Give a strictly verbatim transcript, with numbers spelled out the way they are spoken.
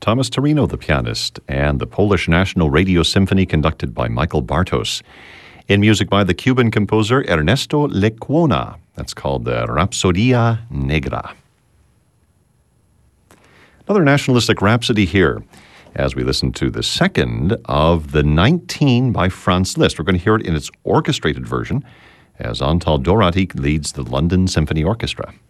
Thomas Torino, the pianist, and the Polish National Radio Symphony conducted by Michael Bartos. In music by the Cuban composer Ernesto Lecuona. That's called the Rapsodia Negra. Another nationalistic rhapsody here as we listen to the second of the nineteen by Franz Liszt. We're going to hear it in its orchestrated version as Antal Dorati leads the London Symphony Orchestra.